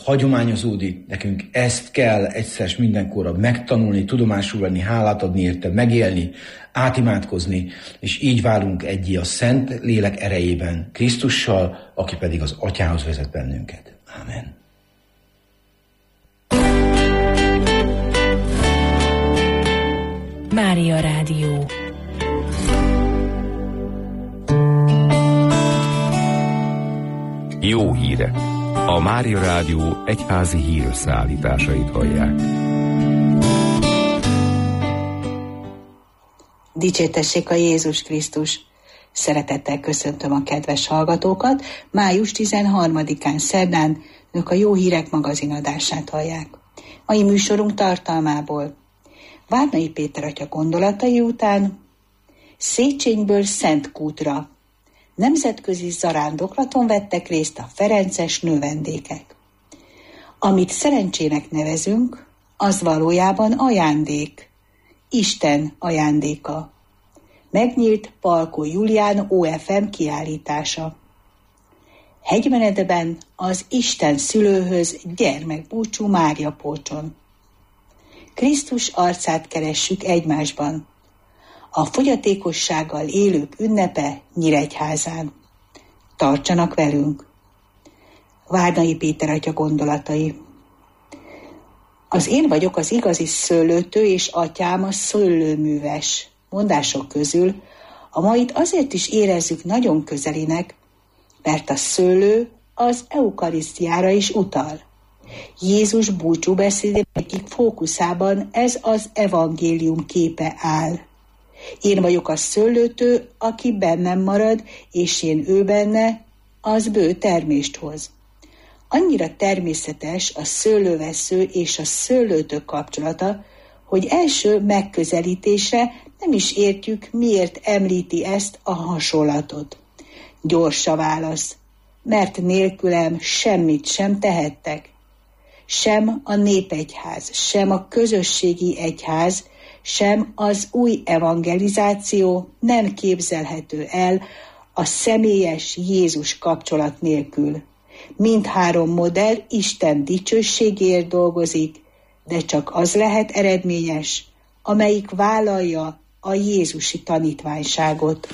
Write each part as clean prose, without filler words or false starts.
hagyományozódik, nekünk ezt kell egyszer mindenkorra megtanulni, tudomásul venni, hálát adni érte, megélni, átimádkozni, és így válunk egyé a Szent Lélek erejében Krisztussal, aki pedig az Atyához vezet bennünket. Ámen. Mária Rádió. Jó hírek! A Mária Rádió egyházi hírszállításait hallják. Dicsértessék a Jézus Krisztus! Szeretettel köszöntöm a kedves hallgatókat. Május 13-án szerdán önök a Jó Hírek magazinadását hallják. Mai műsorunk tartalmából: Várnai Péter atya gondolatai után Széchenyből Szentkútra. Nemzetközi zarándoklaton vettek részt a ferences növendékek. Amit szerencsének nevezünk, az valójában ajándék, Isten ajándéka. Megnyílt Palkó Julián OFM kiállítása. Hegymenetben az Isten szülőhöz gyermekbúcsú Mária Pócson. Krisztus arcát keressük egymásban. A fogyatékossággal élők ünnepe Nyíregyházán. Tartsanak velünk! Várnai Péter atya gondolatai. Az én vagyok az igazi szőlőtő, és atyám a szőlőműves. Mondások közül a mait azért is érezzük nagyon közelinek, mert a szőlő az eukarisztiára is utal. Jézus búcsúbeszédének egyik fókuszában ez az evangélium képe áll. Én vagyok a szőlőtő, aki bennem marad, és én ő benne, az bő termést hoz. Annyira természetes a szőlővesző és a szőlőtő kapcsolata, hogy első megközelítésre nem is értjük, miért említi ezt a hasonlatot. Gyors a válasz, mert nélkülem semmit sem tehettek. Sem a népegyház, sem a közösségi egyház, sem az új evangelizáció nem képzelhető el a személyes Jézus kapcsolat nélkül. Mindhárom modell Isten dicsőségéért dolgozik, de csak az lehet eredményes, amelyik vállalja a jézusi tanítványságot.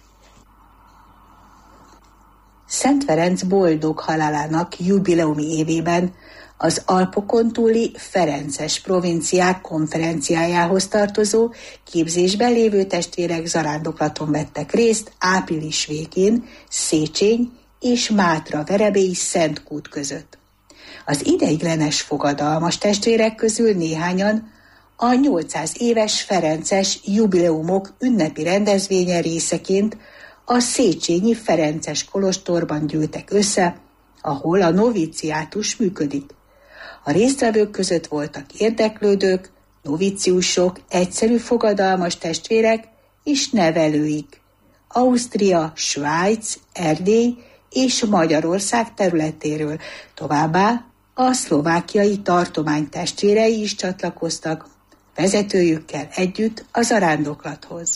Szent Ferenc boldog halálának jubileumi évében az Alpokon túli ferences provinciák konferenciájához tartozó képzésben lévő testvérek zarándoklaton vettek részt április végén Széchenyi és Mátra-Verebélyi Szentkút között. Az ideiglenes fogadalmas testvérek közül néhányan a 800 éves ferences jubileumok ünnepi rendezvénye részeként a széchenyi ferences kolostorban gyűltek össze, ahol a noviciátus működik. A résztvevők között voltak érdeklődők, noviciusok, egyszerű fogadalmas testvérek és nevelőik. Ausztria, Svájc, Erdély és Magyarország területéről, továbbá a szlovákiai tartomány testvérei is csatlakoztak, vezetőjükkel együtt a zarándoklathoz.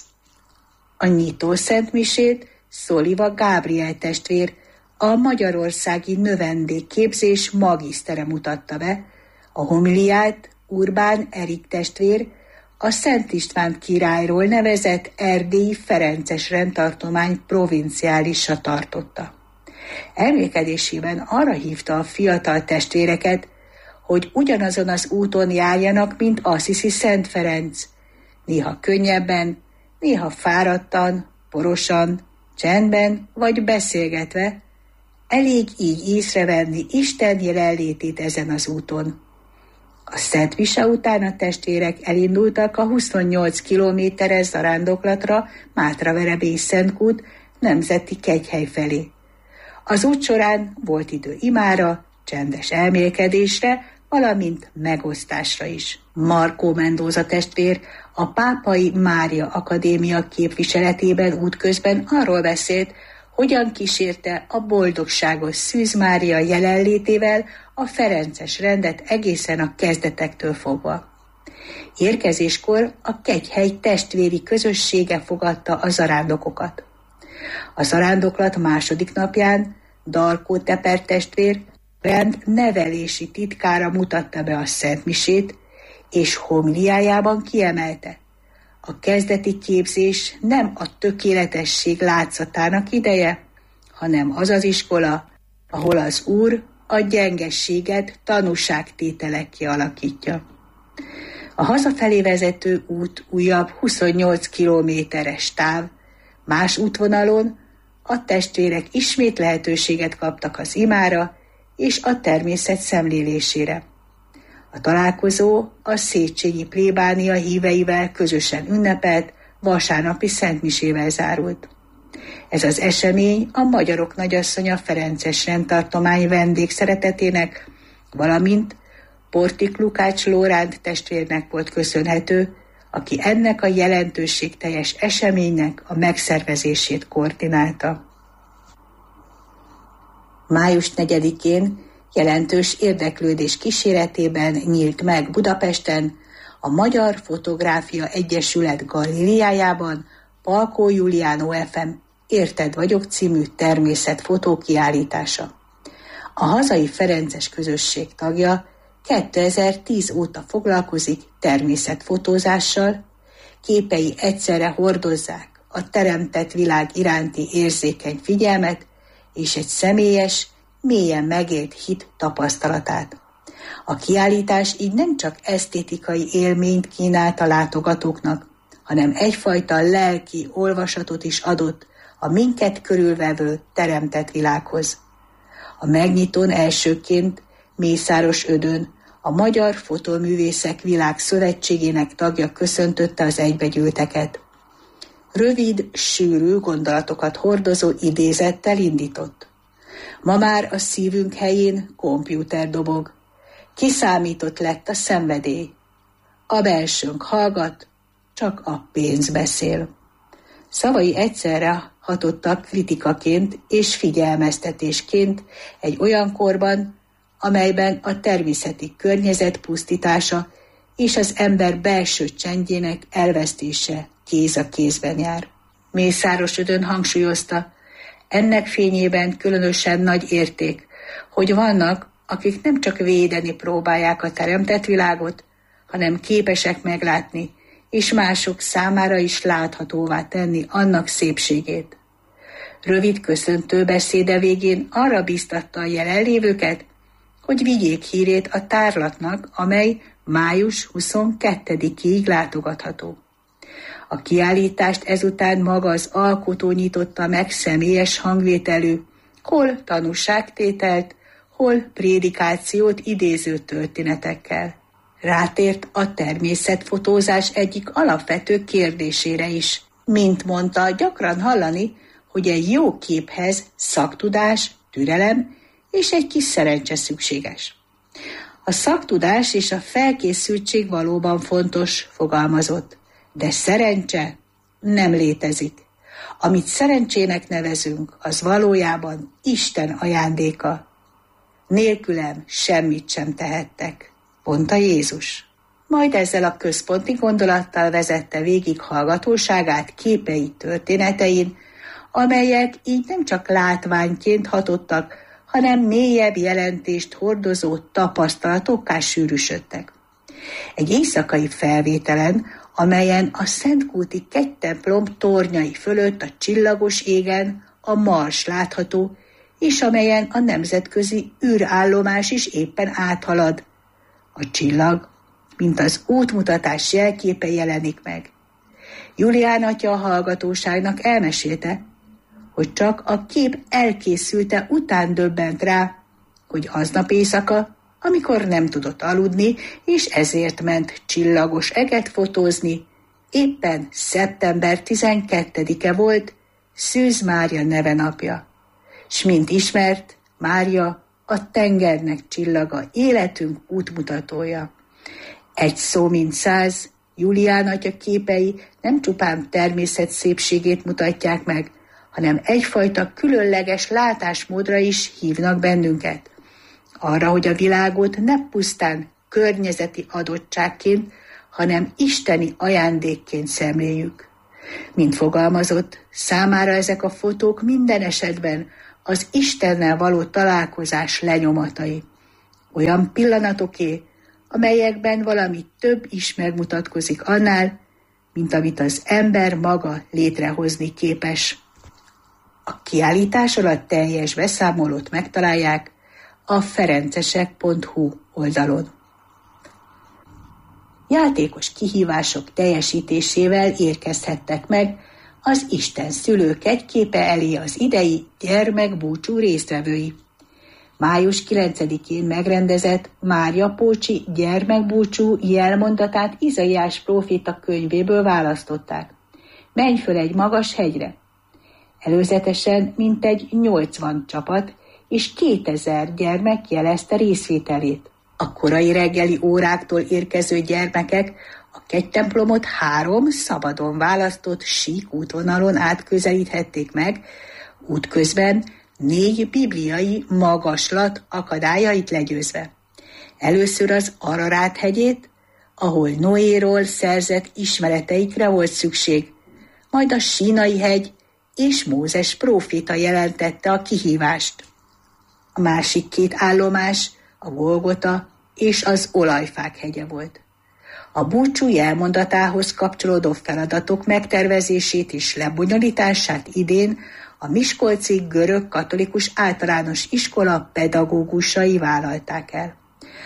A nyitó szentmisét Szoliva Gábriel testvér, a magyarországi növendékképzés magisztere mutatta be, a homiliát Urbán Erik testvér a Szent István királyról nevezett erdélyi ferences rendtartomány provinciálisa tartotta. Emlékezésében arra hívta a fiatal testvéreket, hogy ugyanazon az úton járjanak, mint Assisi Szent Ferenc, néha könnyebben, néha fáradtan, porosan, csendben vagy beszélgetve, elég így észrevenni Isten jelenlétét ezen az úton. A Szent Mise után a testvérek elindultak a 28 kilométeres zarándoklatra Mátra-Verebélyi Szentkút nemzeti kegyhely felé. Az út során volt idő imára, csendes elmélkedésre, valamint megosztásra is. Markó Mendóza testvér a Pápai Mária Akadémia képviseletében útközben arról beszélt, hogyan kísérte a boldogságos Szűz Mária jelenlétével a ferences rendet egészen a kezdetektől fogva. Érkezéskor a kegyhely testvéri közössége fogadta a zarándokokat. A zarándoklat második napján Darkó Teper testvér rend nevelési titkára mutatta be a szentmisét, és homiliájában kiemelte: a kezdeti képzés nem a tökéletesség látszatának ideje, hanem az az iskola, ahol az Úr a gyengességet tanúságtételekké alakítja. A hazafelé vezető út újabb 28 kilométeres táv, más útvonalon a testvérek ismét lehetőséget kaptak az imára és a természet szemlélésére. A találkozó a széchenyi plébánia híveivel közösen ünnepelt vasárnapi szentmisével zárult. Ez az esemény a Magyarok Nagyasszonya Ferences rendtartomány vendégszeretetének, valamint Portik Lukács Lóránt testvérnek volt köszönhető, aki ennek a jelentőségteljes eseménynek a megszervezését koordinálta. Május 4-én jelentős érdeklődés kíséretében nyílt meg Budapesten a Magyar Fotográfia Egyesület galériájában Palkó Julián OFM Érted vagyok című természetfotó kiállítása. A hazai ferences közösség tagja 2010 óta foglalkozik természetfotózással, képei egyszerre hordozzák a teremtett világ iránti érzékeny figyelmet és egy személyes, mélyen megélt hit tapasztalatát. A kiállítás így nem csak esztétikai élményt kínált a látogatóknak, hanem egyfajta lelki olvasatot is adott a minket körülvevő teremtett világhoz. A megnyitón elsőként Mészáros Ödön, a Magyar Fotóművészek Világszövetségének tagja köszöntötte az egybegyűlteket. Rövid, sűrű gondolatokat hordozó idézettel indított. Ma már a szívünk helyén kompjúter dobog. Kiszámított lett a szenvedély. A belsőnk hallgat, csak a pénz beszél. Szavai egyszerre hatottak kritikaként és figyelmeztetésként egy olyan korban, amelyben a természeti környezet pusztítása és az ember belső csendjének elvesztése kéz a kézben jár. Mészáros Ödön hangsúlyozta, ennek fényében különösen nagy érték, hogy vannak, akik nem csak védeni próbálják a teremtett világot, hanem képesek meglátni, és mások számára is láthatóvá tenni annak szépségét. Rövid köszöntő beszéde végén arra bíztatta a jelenlévőket, hogy vigyék hírét a tárlatnak, amely május 22-ig látogatható. A kiállítást ezután maga az alkotó nyitotta meg személyes hangvételű, hol tanúságtételt, hol prédikációt idéző történetekkel. Rátért a természetfotózás egyik alapvető kérdésére is. Mint mondta, gyakran hallani, hogy egy jó képhez szaktudás, türelem és egy kis szerencse szükséges. A szaktudás és a felkészültség valóban fontos, fogalmazott, de szerencse nem létezik. Amit szerencsének nevezünk, az valójában Isten ajándéka. Nélkülem semmit sem tehettek, mondta Jézus. Majd ezzel a központi gondolattal vezette végig hallgatóságát képei történetein, amelyek így nem csak látványként hatottak, hanem mélyebb jelentést hordozó tapasztalatokká sűrűsödtek. Egy éjszakai felvételen, amelyen a Szentkúti kegytemplom tornyai fölött a csillagos égen a Mars látható, és amelyen a nemzetközi űrállomás is éppen áthalad. A csillag, mint az útmutatás jelképe jelenik meg. Julián atya a hallgatóságnak elmesélte, hogy csak a kép elkészülte után döbbent rá, hogy aznap éjszaka, amikor nem tudott aludni, és ezért ment csillagos eget fotózni, éppen szeptember 12-e volt Szűz Mária neve napja. S mint ismert, Mária a tengernek csillaga, életünk útmutatója. Egy szó mint 100, Julián atya képei nem csupán természet szépségét mutatják meg, hanem egyfajta különleges látásmódra is hívnak bennünket. Arra, hogy a világot ne pusztán környezeti adottságként, hanem isteni ajándékként szemléljük. Mint fogalmazott, számára ezek a fotók minden esetben az Istennel való találkozás lenyomatai. Olyan pillanatoké, amelyekben valami több is megmutatkozik annál, mint amit az ember maga létrehozni képes. A kiállítás alatt teljes beszámolót megtalálják a ferencesek.hu oldalon. Játékos kihívások teljesítésével érkezhettek meg az Isten szülő kegyképe elé az idei gyermekbúcsú résztvevői. Május 9-én megrendezett Mária Pócsi gyermekbúcsú jelmondatát Izaiás próféta könyvéből választották. Menj föl egy magas hegyre! Előzetesen mintegy 80 csapat és 2000 gyermek jelezte részvételét. A korai reggeli óráktól érkező gyermekek a kegytemplomot 3 szabadon választott sík útvonalon átközelíthették meg, útközben 4 bibliai magaslat akadályait legyőzve. Először az Ararát hegyét, ahol Noéról szerzett ismereteikre volt szükség, majd a Sínai hegy és Mózes próféta jelentette a kihívást. A másik 2 állomás a Golgota és az Olajfák hegye volt. A búcsú jelmondatához kapcsolódó feladatok megtervezését és lebonyolítását idén a Miskolci Görög Katolikus Általános Iskola pedagógusai vállalták el.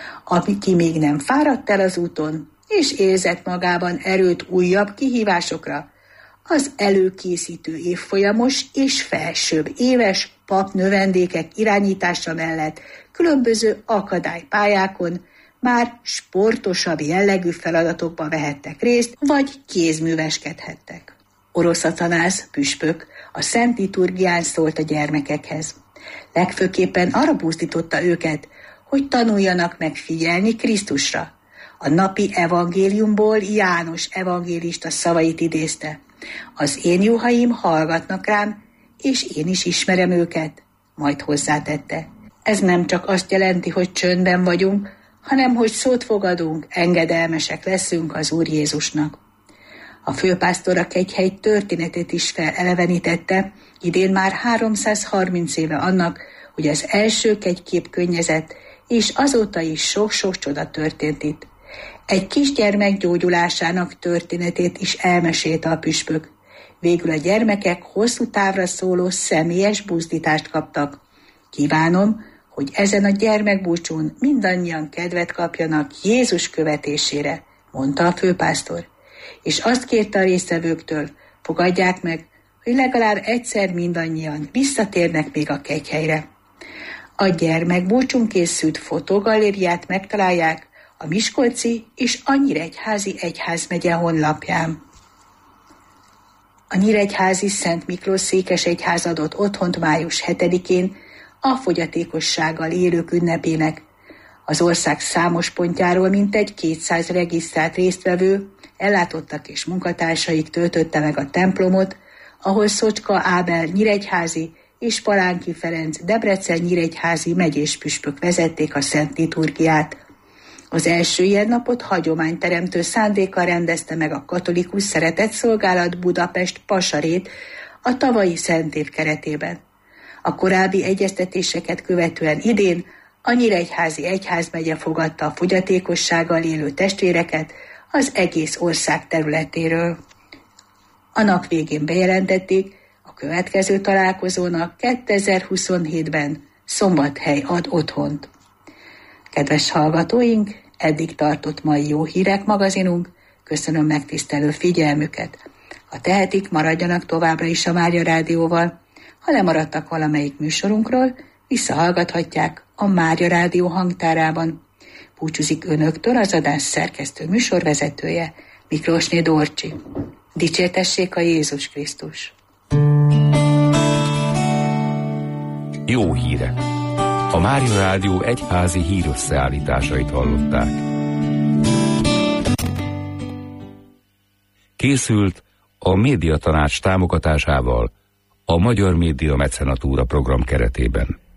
Aki még nem fáradt el az úton, és érzett magában erőt újabb kihívásokra, az előkészítő évfolyamos és felsőbb éves papnövendékek irányítása mellett különböző akadálypályákon már sportosabb jellegű feladatokba vehettek részt, vagy kézműveskedhettek. Orosz Atanáz püspök a Szent Liturgián szólt a gyermekekhez. Legfőképpen arra buzdította őket, hogy tanuljanak meg figyelni Krisztusra. A napi evangéliumból János evangélista szavait idézte. Az én juhaim hallgatnak rám, és én is ismerem őket, majd hozzátette. Ez nem csak azt jelenti, hogy csöndben vagyunk, hanem hogy szót fogadunk, engedelmesek leszünk az Úr Jézusnak. A főpásztor a kegyhegy történetét is felelevenítette, idén már 330 éve annak, hogy az első kegykép könnyezett, és azóta is sok-sok csoda történt itt. Egy kisgyermek gyógyulásának történetét is elmesélte a püspök. Végül a gyermekek hosszú távra szóló személyes buzdítást kaptak. Kívánom, hogy ezen a gyermekbúcsún mindannyian kedvet kapjanak Jézus követésére, mondta a főpásztor. És azt kérte a résztvevőktől, fogadják meg, hogy legalább egyszer mindannyian visszatérnek még a kegyhelyre. A gyermekbúcsún készült fotogalériát megtalálják a Miskolci és a Nyíregyházi egyházmegye honlapján. A Nyíregyházi Szent Miklós székesegyház adott otthont május 7-én a fogyatékossággal élők ünnepének. Az ország számos pontjáról mintegy 200 regisztrált résztvevő, ellátottak és munkatársaik töltötte meg a templomot, ahol Szocska Ábel nyíregyházi és Palánki Ferenc Debrecen nyíregyházi megyés püspök vezették a Szent Liturgiát. Az első ilyen napot hagyományteremtő szándékkal rendezte meg a Katolikus Szeretetszolgálat Budapest Pasarét a tavalyi Szentév keretében. A korábbi egyeztetéseket követően idén a Nyíregyházi egyházmegye fogadta a fogyatékossággal élő testvéreket az egész ország területéről. A nap végén bejelentették, a következő találkozónak 2027-ben Szombathely ad otthont. Kedves hallgatóink, eddig tartott mai Jó Hírek magazinunk, köszönöm megtisztelő figyelmüket. Ha tehetik, maradjanak továbbra is a Mária Rádióval. Ha lemaradtak valamelyik műsorunkról, visszahallgathatják a Mária Rádió hangtárában. Búcsúzik önöktől az adás szerkesztő műsorvezetője, Miklósné Dorcsi. Dicsértessék a Jézus Krisztus! Jó hírek! A Mária Rádió egyházi hírösszeállításait hallották. Készült a Médiatanács támogatásával a Magyar Média Mecenatúra program keretében.